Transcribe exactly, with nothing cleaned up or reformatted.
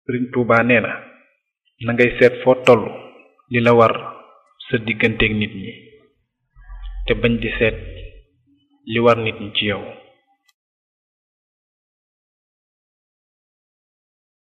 Sëriñ Tuubaa nee na na ngay seet foo toll li la war sa digganteeg nit ñi te bañ di seet li war nit ñi ci yow.